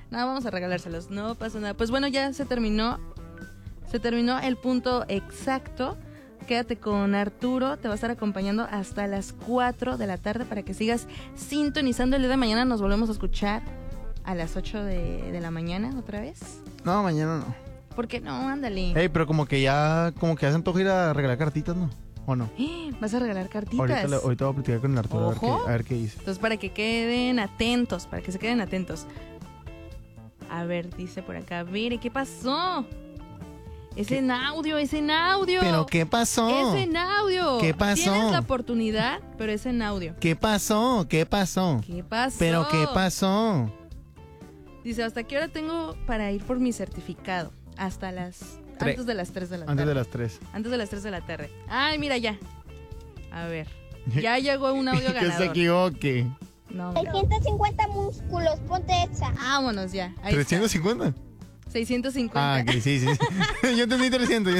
No, vamos a regalárselos, no pasa nada. Pues bueno, ya se terminó el punto exacto. Quédate con Arturo, te va a estar acompañando hasta las 4 de la tarde para que sigas sintonizando. El día de mañana nos volvemos a escuchar a las 8 de la mañana otra vez. No, mañana no. ¿Por qué no? Ándale. Pero como que se antoja ir a regalar cartitas, ¿no? ¿O no? ¿Vas a regalar cartitas? Ahorita voy a platicar con el Arturo a ver qué dice. Entonces, para que queden atentos, para que se queden atentos. A ver, dice por acá, mire, ¿qué pasó? Es en audio. ¿Pero qué pasó? Es en audio. ¿Qué pasó? Tienes la oportunidad, pero es en audio. ¿Qué pasó? ¿Qué pasó? ¿Pero qué pasó? Dice, ¿hasta qué hora tengo para ir por mi certificado? Hasta antes de las 3 de la tarde. Antes de las 3. Antes de las 3 de la tarde. Ay, mira ya. A ver. Ya llegó un audio ganador. Que se equivoque. No. 650 músculos, ponte exa. Vámonos ya. Ahí ¿350? está. 650. Ah, sí. Yo entendí 300.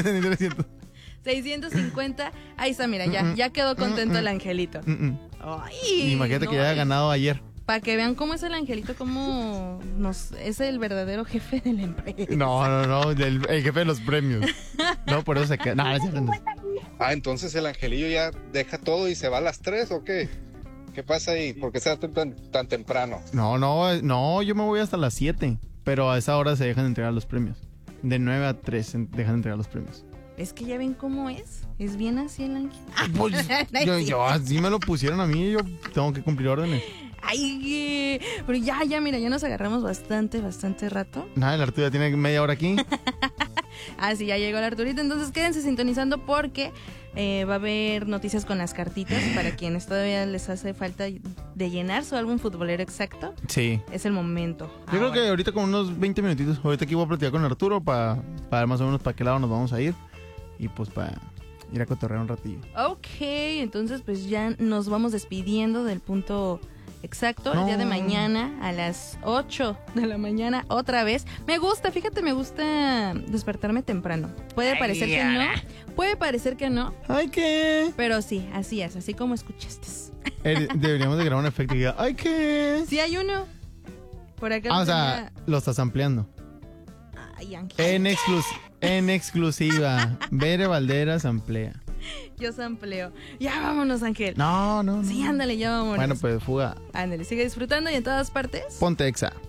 650. Ahí está, mira, ya quedó contento el angelito. Ay, imagínate que ya haya ganado ayer. Para que vean cómo es el angelito, cómo es el verdadero jefe de la empresa. No, el jefe de los premios. No, por eso se queda. No, Entonces el angelillo ya deja todo y se va a las 3 ¿o qué? ¿Qué pasa ahí? ¿Por qué se va tan temprano? No, yo me voy hasta las 7. Pero a esa hora se dejan de entregar los premios. De 9 a 3 dejan de entregar los premios. Es que ya ven cómo es. Es bien así el ángel. Pues, yo así me lo pusieron a mí. Yo tengo que cumplir órdenes. Ay, pero ya, mira, ya nos agarramos bastante rato. Nada, el Arturo ya tiene media hora aquí. Sí, ya llegó el Arturito. Entonces quédense sintonizando porque va a haber noticias con las cartitas para quienes todavía les hace falta de llenar su álbum futbolero exacto. Sí. Es el momento. Yo creo que ahorita con unos 20 minutitos. Ahorita aquí voy a platicar con Arturo para ver más o menos para qué lado nos vamos a ir. Y pues para ir a cotorrear un ratillo. Ok, entonces pues ya nos vamos despidiendo del punto exacto. El día de mañana a las 8 de la mañana otra vez. Me gusta despertarme temprano. Puede parecer que no. Ay, ¿qué? Pero sí, así es, así como escuchaste. Deberíamos de grabar un efecto y diga, ay, ¿qué? Sí hay uno. Por acá. O sea, lo estás ampliando. Ay, Ángel. En exclusiva. Bere Valderas amplía. Yo sampleo. Ya vámonos, Ángel. No. Sí, ándale, ya vámonos. Bueno, pues fuga. Ándale, sigue disfrutando y en todas partes. Ponte exa.